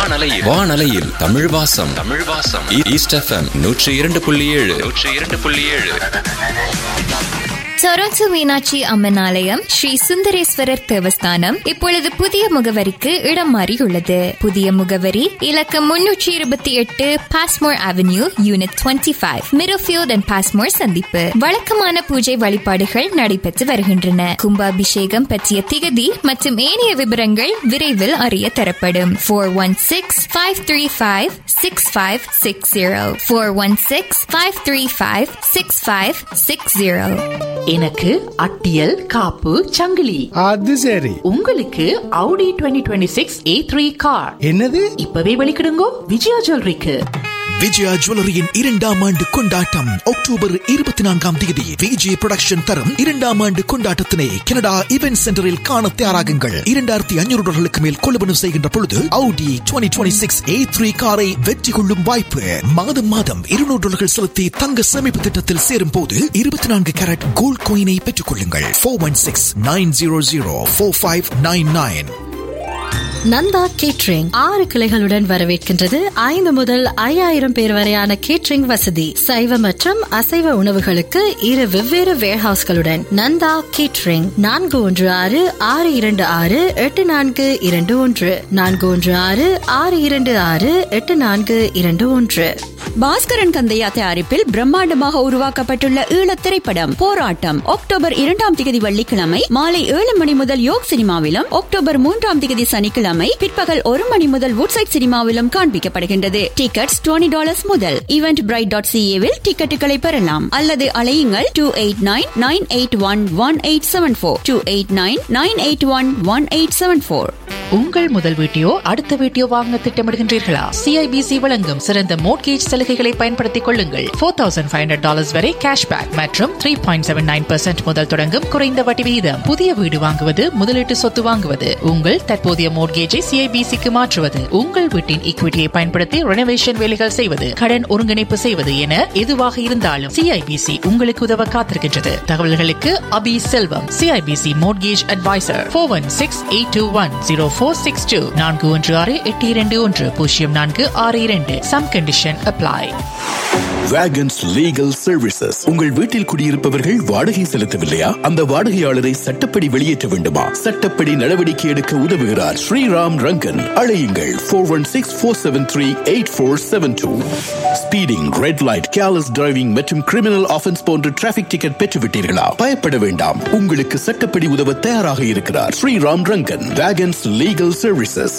வானலையில் தமிழ் வாசம் east FM 102.7 Toronto Meenakshi Amman ஆலயம் ஸ்ரீ சுந்தரேஸ்வரர் தேவஸ்தானம் இப்பொழுது புதிய முகவரிக்கு இடம் மாறியுள்ளது. புதிய முகவரி இலக்கம் 328 Passmore avenue unit 25 மிரோஃபீல்ட் and Passmore சந்திப்பு. வழக்கமான பூஜை வழிபாடுகள் நடைபெற்று வருகின்றன. கும்பாபிஷேகம் பற்றிய திகதி மற்றும் ஏனைய விவரங்கள் விரைவில் அறிய தரப்படும். 416-535-6560 416-535-6560. எனக்கு அட்டியல் காப்பு சங்கிலி. அது சரி. உங்களுக்கு Audi 2026 A3 கார். என்னது? இப்பவே வெளிக்கிடுங்கோ விஜயா ஜுவல்லரிக்கு. விஜயா ஜுவல்லரியின் 2ஆம் ஆண்டு கொண்டாட்டம் அக்டோபர் 24ஆம் தேதி விஜய் புரொடக்ஷன் தரும் 2ஆம் ஆண்டு கொண்டாட்டத்தினை கனடா இவென்ட் சென்டரில் காண தயாராகுங்கள். $2,500 மேல் கொள்வனவு செய்கின்ற பொழுது Audi 2026 A3 காரை வெற்றி கொள்ளும் வாய்ப்பு. மாதம் $200 செலுத்தி தங்க சேமிப்பு திட்டத்தில் சேரும் போது 24 கேரட் கோல்ட் காயினை பெற்றுக் கொள்ளுங்கள். 416-900-4599. நந்தா கேட்டரிங் 6 கிளைகளுடன் வரவேற்கின்றது. 5 முதல் 5000 பேர் வரையான கேட்டரிங் வசதி. சைவ மற்றும் அசைவ உணவுகளுக்கு 2 வெவ்வேறு வேர்ஹவுஸ்களுடன் நந்தா கேட்டரிங் 416-626-8421 416-626-8421. பாஸ்கரன் கந்தையா தயாரிப்பில் பிரம்மாண்டமாக உருவாக்கப்பட்டுள்ள ஈழத் திரைப்படம் போராட்டம் அக்டோபர் 2ஆம் தேதி வெள்ளிக்கிழமை மாலை 7 மணி முதல் யோக் சினிமாவிலும், அக்டோபர் 3ஆம் தேதி சனிக்கிழமை பிற்பகல் 1 மணி முதல் வுட்சைட் சினிமாவிலும் காண்பிக்கப்படுகின்றது. டிக்கெட்ஸ் $20 முதல். eventbrite.ca-வில் டிக்கெட்டுகளை பெறலாம் அல்லது அழையுங்கள் 289-981-1874 289-981-1874. உங்கள் முதல் வீட்டையோ அடுத்த வீட்டையோ வாங்க திட்டமிடுகின்றீர்களா? CIBC வழங்கும் சிறந்த மோட்கேஜ் சலுகைகளை பயன்படுத்திக் கொள்ளுங்கள். $4,500 வரை கேஷ்பேக் மற்றும் 3.79% முதல் தொடங்கும் குறைந்த வட்டி விகிதம். புதிய வீடு வாங்குவது, முதலீட்டு சொத்து வாங்குவது, உங்கள் தற்போதைய மோட்கேஜை CIBCக்கு மாற்றுவது, உங்கள் வீட்டின் ஈக்விட்டியை பயன்படுத்தி ரெனோவேஷன் வேலைகள் செய்வது, கடன் ஒருங்கிணைப்பு செய்வது என எதுவாக இருந்தாலும் CIBC உங்களுக்கு உதவ காத்திருக்கின்றது. தகவல்களுக்கு அபி செல்வம், CIBC mortgage advisor. 416-821-0462 416-821-0462. Some condition apply. Wagons Legal Services. உங்கள் வீட்டில் குடியிருப்பவர்கள் வாடகை செலுத்தவில்லையா? அந்த வாடகையாளரை சட்டப்படி வெளியேற்ற வேண்டுமா? சட்டப்படி நடவடிக்கை எடுக்க உதவுகிறார் ஸ்ரீராம் ரங்கன். அழையுங்கள் 416-473-8472. Speeding, red light, careless driving மற்றும் கிரிமினல் ஆஃபென்ஸ் போன்ற டிராபிக் டிக்கெட் பெற்றுவிட்டீர்களா? பயப்பட வேண்டாம், உங்களுக்கு சட்டப்படி உதவ தயாராக இருக்கிறார் Sriram Rangan. Wagons Legal Services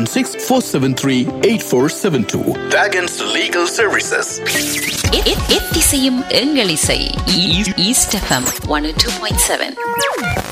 416-473-8472. Wagons Legal Services. எத்திசையும் எங்கள் இசை ஈஸ்ட் FM 102.7.